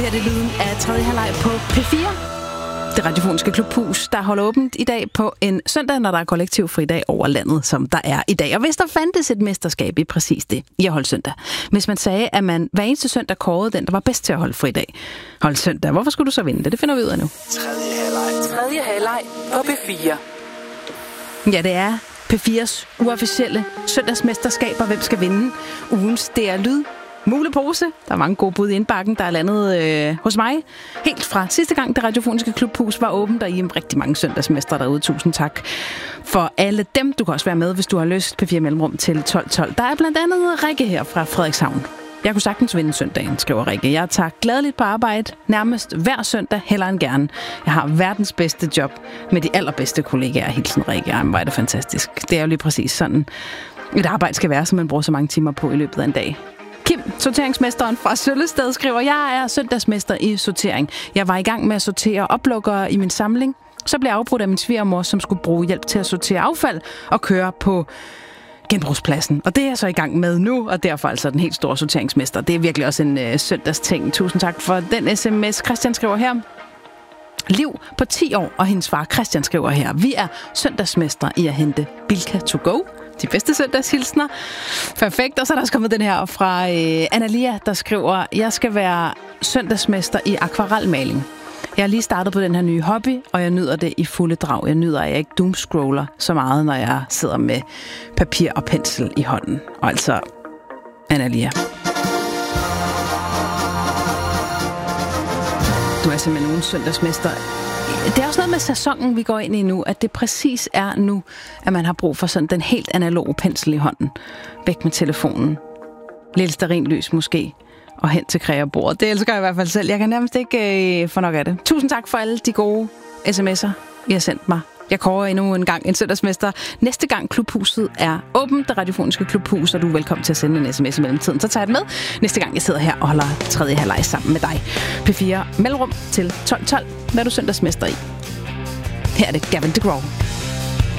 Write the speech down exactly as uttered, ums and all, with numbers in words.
Her er det lyden af tredje halvleg på P fire. Det radiofoniske klubhus, der holder åbent i dag på en søndag, når der er kollektiv fridag over landet, som der er i dag. Og hvis der fandtes et mesterskab i præcis det, i at holde søndag. Hvis man sagde, at man hver eneste søndag kårede den, der var bedst til at holde fridag. Hold søndag. Hvorfor skulle du så vinde det? Det finder vi ud af nu. Tredje halvleg. Tredje halvleg på P fire. Ja, det er P fires uofficielle søndagsmesterskaber. Hvem skal vinde ugens D R Lyd? Mulepose. Der er mange gode bud i indbakken, der er landet øh, hos mig. Helt fra sidste gang, det radiofoniske klubhus var åbent, og I er rigtig mange søndagsmestre derude. Tusind tak for alle dem. Du kan også være med, hvis du har lyst. P fire Mellemrum til tolv tolv. Der er blandt andet Rikke her fra Frederikshavn. Jeg kunne sagtens vinde søndagen, skriver Rikke. Jeg tager gladeligt på arbejde nærmest hver søndag, hellere end gerne. Jeg har verdens bedste job med de allerbedste kollegaer. Hilsen Rikke. Ej, hvor er det fantastisk. Det er jo lige præcis sådan, et arbejde skal være, som man bruger så mange timer på i løbet af en dag. Kim, sorteringsmesteren fra Søllested, skriver, jeg er søndagsmester i sortering. Jeg var i gang med at sortere oplukkere i min samling. Så blev jeg afbrudt af min svigermor, som skulle bruge hjælp til at sortere affald og køre på genbrugspladsen. Og det er jeg så i gang med nu, og derfor altså den helt store sorteringsmester. Det er virkelig også en øh, søndagsting. Tusind tak for den sms. Christian skriver her. Liv på ti år, og hendes far Christian skriver her. Vi er søndagsmestre i at hente Bilka to go. De bedste søndagshilsner. Perfekt. Og så er der også kommet den her fra øh, Analia, der skriver, jeg skal være søndagsmester i akvarelmaling. Jeg har lige startet på den her nye hobby, og jeg nyder det i fulde drag. Jeg nyder, at jeg ikke doomscroller så meget, når jeg sidder med papir og pensel i hånden. Og altså, Analia. Du er simpelthen nogen søndagsmester. Det er også noget med sæsonen, vi går ind i nu, at det præcis er nu, at man har brug for sådan den helt analoge pensel i hånden. Væk med telefonen. Lille stearinlys måske. Og hen til kreabordet. Det elsker jeg i hvert fald selv. Jeg kan nærmest ikke øh, få nok af det. Tusind tak for alle de gode sms'er, I har sendt mig. Jeg kårer endnu en gang en søndagsmester. Næste gang klubhuset er åbent, det radiofoniske klubhus, og du er velkommen til at sende en sms i mellemtiden. Så tager jeg det med næste gang, jeg sidder her og holder tredje halvleg sammen med dig. P fire Mellemrum til tolv tolv. Hvad er du søndagsmester i? Her er det Gavin DeGraw.